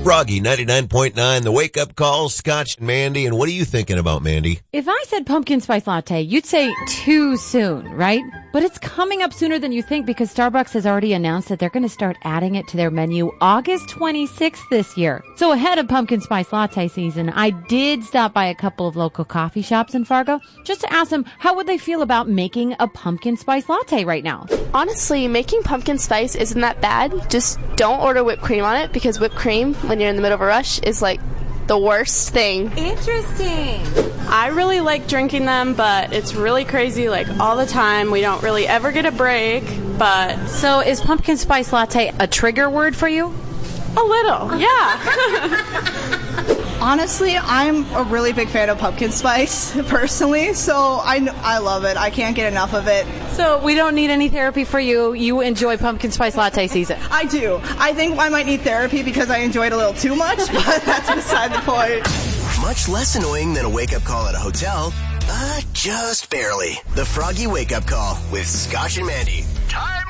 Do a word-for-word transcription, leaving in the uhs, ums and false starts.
Froggy ninety-nine point nine, the wake-up call, Scotch and Mandy. And what are you thinking about, Mandy? If I said pumpkin spice latte, you'd say too soon, right? But it's coming up sooner than you think because Starbucks has already announced that they're going to start adding it to their menu August twenty-sixth this year. So ahead of pumpkin spice latte season, I did stop by a couple of local coffee shops in Fargo just to ask them how would they feel about making a pumpkin spice latte right now. Honestly, making pumpkin spice isn't that bad. Just don't order whipped cream on it because whipped cream, when you're in the middle of a rush, is like the worst thing. Interesting. I really like drinking them, but it's really crazy, like all the time. We don't really ever get a break, but... So is pumpkin spice latte a trigger word for you? A little, yeah. Honestly, I'm a really big fan of pumpkin spice, personally, so I, I love it. I can't get enough of it. So we don't need any therapy for you. You enjoy pumpkin spice latte season. I do. I think I might need therapy because I enjoy it a little too much, but that's beside the point. Much less annoying than a wake-up call at a hotel, uh, just barely. The Froggy Wake-Up Call with Scotch and Mandy. Time